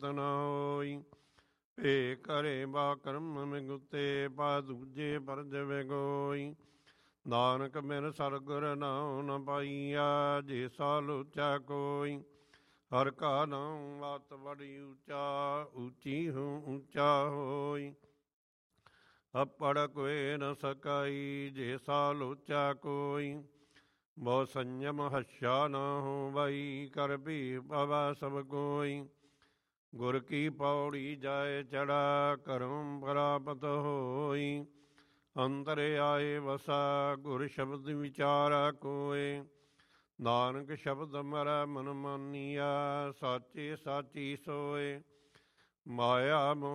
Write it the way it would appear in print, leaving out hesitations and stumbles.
ਨਾ ਹੋਈ। ਭੇ ਕਰੇ ਬਾ ਕਰਮ ਮਿਗੁਤੇ ਪਾ ਦੂਜੇ ਪਰਜ ਵਿਗੋਈ। ਨਾਨਕ ਬਿਨ ਸਤਿਗੁਰ ਨਾਉ ਨ ਪਾਈਆ ਜੇ ਸਾ ਲੋਚਾ ਕੋਈ। ਹਰ ਕਾ ਨਾਮ ਮਤ ਬੜੀ ਉੱਚਾ ਉੱਚੀ ਹੂੰ ਉੱਚਾ ਹੋਈ। ਅਪੜ ਕੋਇ ਨ ਸਕਾਈ ਜੇ ਸਾ ਲੋਚਾ ਕੋਈ। ਬਹੁ ਸੰਜਮ ਹੱਛਾ ਨਾ ਹੋਵਈ ਕਰ ਵੀ ਪਵਾ ਸਭ ਕੋਈ। ਗੁਰ ਕੀ ਪੌੜੀ ਜਾਏ ਚੜਾ ਕਰਮ ਪ੍ਰਾਪਤ ਹੋਈ। ਅੰਤਰ ਆਏ ਵਸਾ ਗੁਰ ਸ਼ਬਦ ਵਿਚਾਰਾ ਕੋਏ। ਨਾਨਕ ਸ਼ਬਦ ਮਰੈ ਮਨ ਮਾਨੀਆ ਸਾਚੇ ਸਾਚੀ ਸੋਏ। ਮਾਇਆ